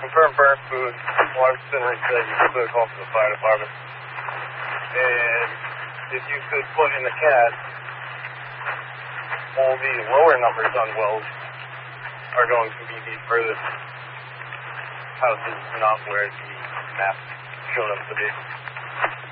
confirmed burnt food. Water Center said you could put a call for the fire department. And if you could put in the cat, all the lower numbers on wells are going to be the furthest houses, not where the map showed up to be.